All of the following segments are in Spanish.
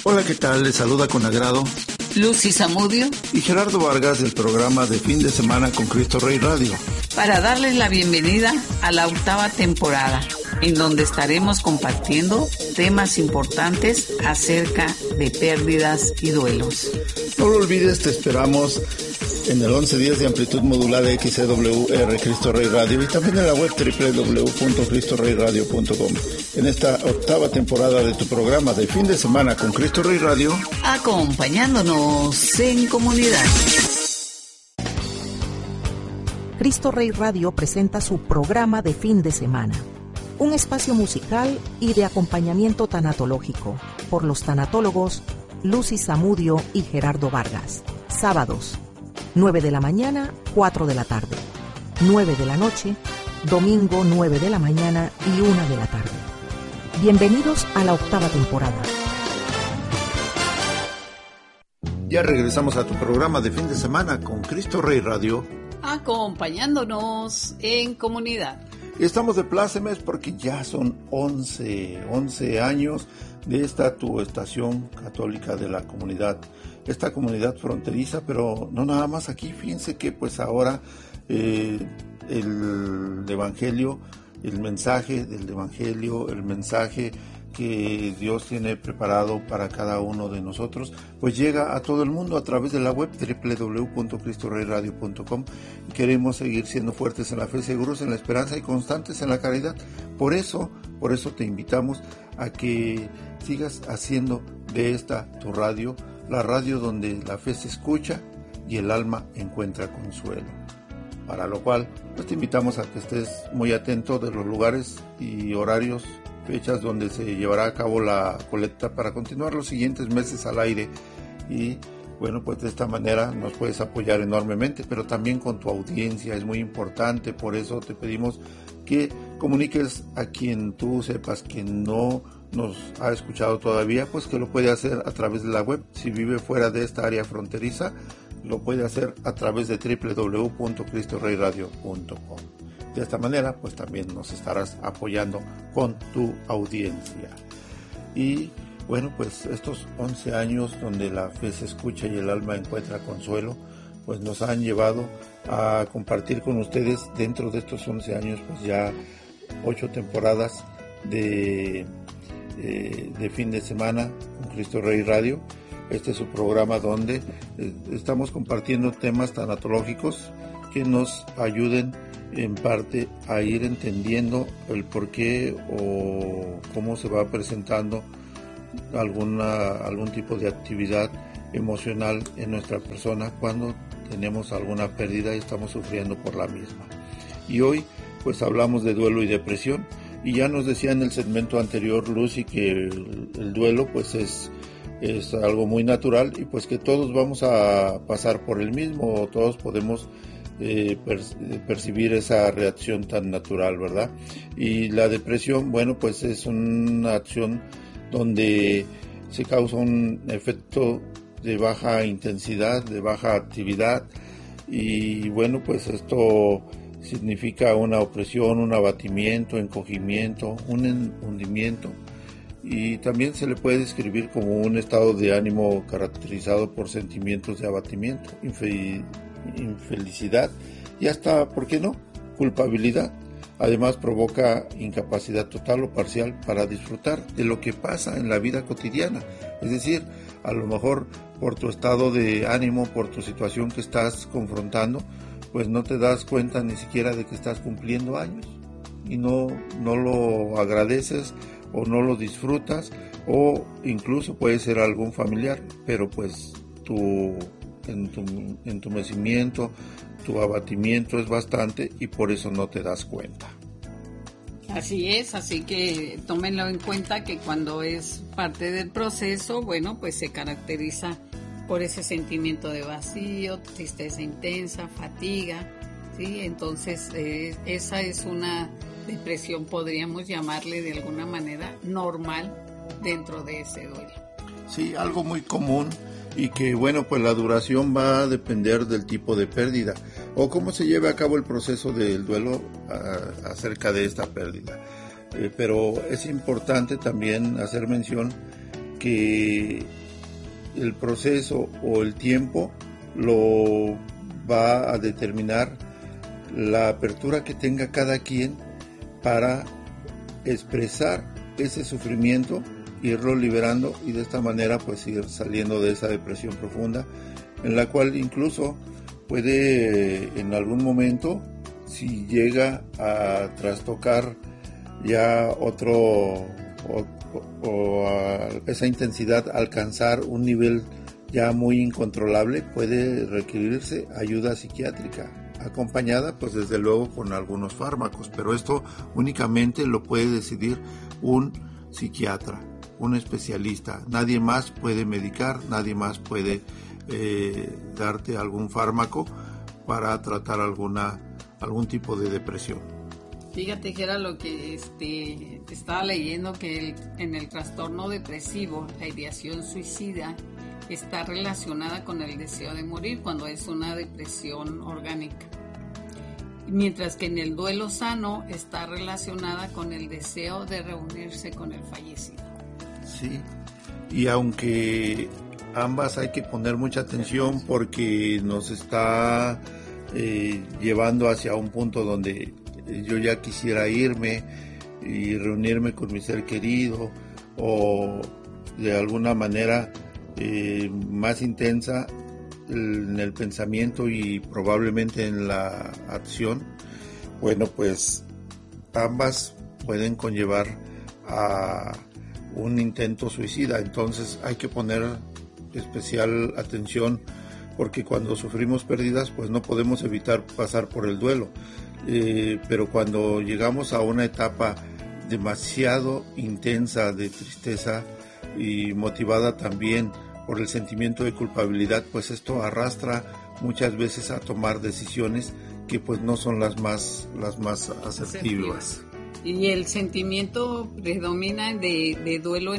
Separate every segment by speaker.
Speaker 1: Hola, ¿qué tal? Les saluda con agrado
Speaker 2: Lucy Zamudio
Speaker 1: y Gerardo Vargas del programa de Fin de Semana con Cristo Rey Radio,
Speaker 2: para darles la bienvenida a la 8ª temporada, en donde estaremos compartiendo temas importantes acerca de pérdidas y duelos.
Speaker 1: No lo olvides, te esperamos en el 11 días de amplitud modulada XCWR Cristo Rey Radio y también en la web www.cristoreyradio.com. En esta 8ª temporada de tu programa de Fin de Semana con Cristo Rey Radio,
Speaker 2: acompañándonos en comunidad.
Speaker 3: Cristo Rey Radio presenta su programa de fin de semana, un espacio musical y de acompañamiento tanatológico por los tanatólogos Lucy Zamudio y Gerardo Vargas. Sábados, 9 de la mañana, 4 de la tarde, 9 de la noche, domingo 9 de la mañana y 1 de la tarde. Bienvenidos a la 8ª temporada.
Speaker 1: ya regresamos a tu programa de Fin de Semana con Cristo Rey Radio,
Speaker 2: acompañándonos en comunidad.
Speaker 1: Estamos de plácemes porque ya son 11 años de esta tu estación católica de la comunidad, esta comunidad fronteriza, pero no nada más aquí. Fíjense que pues ahora el Evangelio, el mensaje del Evangelio, el mensaje que Dios tiene preparado para cada uno de nosotros, pues llega a todo el mundo a través de la web www.cristoreyradio.com. Queremos seguir siendo fuertes en la fe, seguros en la esperanza y constantes en la caridad. Por eso te invitamos a que sigas haciendo de esta tu radio, la radio donde la fe se escucha y el alma encuentra consuelo. Para lo cual, pues te invitamos a que estés muy atento de los lugares y horarios, fechas donde se llevará a cabo la colecta para continuar los siguientes meses al aire. Y bueno, pues de esta manera nos puedes apoyar enormemente, pero también con tu audiencia es muy importante. Por eso te pedimos que comuniques a quien tú sepas que no nos ha escuchado todavía, pues que lo puede hacer a través de la web. Si vive fuera de esta área fronteriza, lo puede hacer a través de www.cristoreyradio.com. De esta manera, pues también nos estarás apoyando con tu audiencia. Y bueno, pues estos 11 años donde la fe se escucha y el alma encuentra consuelo, pues nos han llevado a compartir con ustedes dentro de estos 11 años, pues ya 8 temporadas de fin de semana con Cristo Rey Radio. Este es su programa donde estamos compartiendo temas tanatológicos que nos ayuden en parte a ir entendiendo el por qué o cómo se va presentando algún tipo de actividad emocional en nuestra persona cuando tenemos alguna pérdida y estamos sufriendo por la misma. Y hoy pues hablamos de duelo y depresión, y ya nos decía en el segmento anterior Lucy que el duelo pues es algo muy natural y pues que todos vamos a pasar por el mismo, o todos podemos percibir esa reacción tan natural, ¿verdad? Y la depresión, bueno, pues es una acción donde se causa un efecto de baja intensidad, de baja actividad, y bueno, pues esto significa una opresión, un abatimiento, encogimiento, un hundimiento, y también se le puede describir como un estado de ánimo caracterizado por sentimientos de abatimiento, infelicidad y hasta, ¿por qué no?, culpabilidad. Además provoca incapacidad total o parcial para disfrutar de lo que pasa en la vida cotidiana. Es decir, a lo mejor por tu estado de ánimo, por tu situación que estás confrontando, pues no te das cuenta ni siquiera de que estás cumpliendo años y no lo agradeces o no lo disfrutas, o incluso puede ser algún familiar, pero pues tu entumecimiento, tu abatimiento es bastante y por eso no te das cuenta.
Speaker 2: Así es, así que tómenlo en cuenta que cuando es parte del proceso, bueno, pues se caracteriza por ese sentimiento de vacío, tristeza intensa, fatiga, ¿sí? Entonces esa es una depresión, podríamos llamarle de alguna manera normal dentro de ese duelo.
Speaker 1: Sí, algo muy común, y que bueno, pues la duración va a depender del tipo de pérdida o cómo se lleve a cabo el proceso del duelo acerca de esta pérdida. Pero es importante también hacer mención que el proceso o el tiempo lo va a determinar la apertura que tenga cada quien para expresar ese sufrimiento, irlo liberando y de esta manera pues ir saliendo de esa depresión profunda, en la cual incluso puede en algún momento, si llega a trastocar ya otro o a esa intensidad, alcanzar un nivel ya muy incontrolable, puede requerirse ayuda psiquiátrica, acompañada pues desde luego con algunos fármacos, pero esto únicamente lo puede decidir un psiquiatra, un especialista. Nadie más puede medicar, nadie más puede darte algún fármaco para tratar algún tipo de depresión.
Speaker 2: Fíjate que era lo que estaba leyendo, que en el trastorno depresivo, la ideación suicida está relacionada con el deseo de morir cuando es una depresión orgánica, mientras que en el duelo sano está relacionada con el deseo de reunirse con el fallecido.
Speaker 1: Sí, y aunque ambas hay que poner mucha atención porque nos está llevando hacia un punto donde yo ya quisiera irme y reunirme con mi ser querido, o de alguna manera más intensa en el pensamiento y probablemente en la acción. Bueno, pues ambas pueden conllevar a un intento suicida, entonces hay que poner especial atención porque cuando sufrimos pérdidas pues no podemos evitar pasar por el duelo, pero cuando llegamos a una etapa demasiado intensa de tristeza y motivada también por el sentimiento de culpabilidad, pues esto arrastra muchas veces a tomar decisiones que pues no son las más asertivas.
Speaker 2: Y el sentimiento predomina de duelo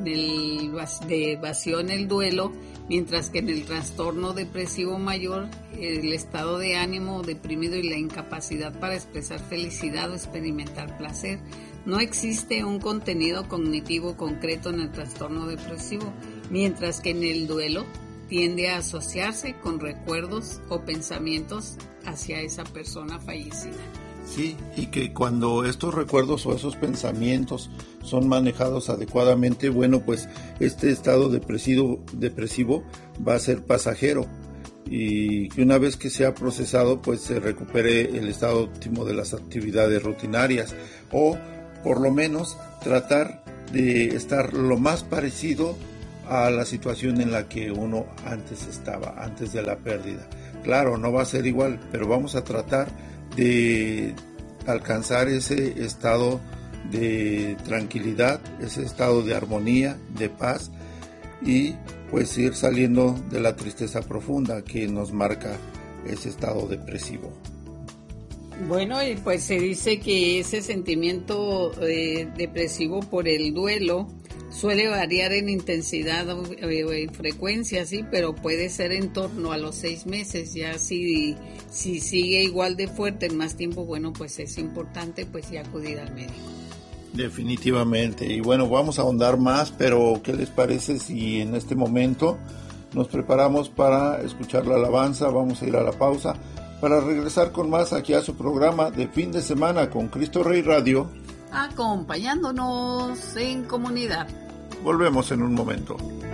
Speaker 2: de vacío en el duelo, mientras que en el trastorno depresivo mayor, el estado de ánimo deprimido y la incapacidad para expresar felicidad o experimentar placer. No existe un contenido cognitivo concreto en el trastorno depresivo, mientras que en el duelo tiende a asociarse con recuerdos o pensamientos hacia esa persona fallecida.
Speaker 1: Sí, y que cuando estos recuerdos o esos pensamientos son manejados adecuadamente, bueno, pues este estado depresivo va a ser pasajero y que una vez que sea procesado, pues se recupere el estado óptimo de las actividades rutinarias, o por lo menos tratar de estar lo más parecido a la situación en la que uno antes estaba, antes de la pérdida. Claro, no va a ser igual, pero vamos a tratar de alcanzar ese estado de tranquilidad, ese estado de armonía, de paz, y pues ir saliendo de la tristeza profunda que nos marca ese estado depresivo.
Speaker 2: Bueno, y pues se dice que ese sentimiento depresivo por el duelo suele variar en intensidad o en frecuencia, sí, pero puede ser en torno a los 6 meses. Ya si sigue igual de fuerte en más tiempo, bueno, pues es importante pues ya acudir al médico.
Speaker 1: Definitivamente. Y bueno, vamos a ahondar más, pero ¿qué les parece si en este momento nos preparamos para escuchar la alabanza? Vamos a ir a la pausa para regresar con más aquí a su programa de fin de semana con Cristo Rey Radio,
Speaker 2: acompañándonos en comunidad.
Speaker 1: Volvemos en un momento.